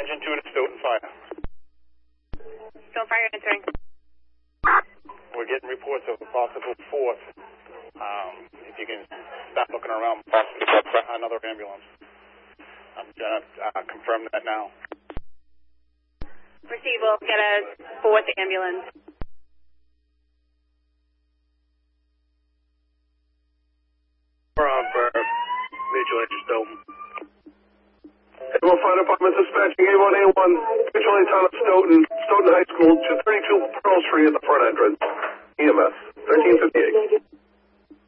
Engine 2 to Stoughton Fire. Stoughton Fire answering. We're getting reports of a possible fourth. If you can start looking around, possibly another ambulance. I'm going to confirm that now. Receive, we'll get a fourth ambulance. We're on for mutual aid to Stoughton. A1 Fire Department dispatching A1A1, mutual aid town of Stoughton, Stoughton High School, 232 Pearl Street at the front entrance. EMS, 1358.